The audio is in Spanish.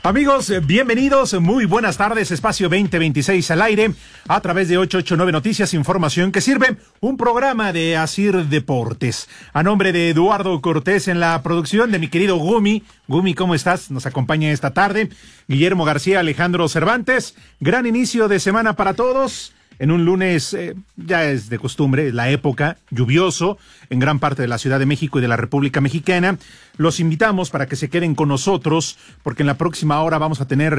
Amigos, bienvenidos, muy buenas tardes, Espacio 2026 al aire, a través de 889 Noticias, información que sirve, un programa de Asir Deportes. A nombre de Eduardo Cortés en la producción, de mi querido Gumi. Gumi, ¿cómo estás? Nos acompaña esta tarde. Guillermo García, Alejandro Cervantes. Gran inicio de semana para todos. En un lunes, ya es de costumbre, la época, lluvioso, en gran parte de la Ciudad de México y de la República Mexicana. Los invitamos para que se queden con nosotros, porque en la próxima hora vamos a tener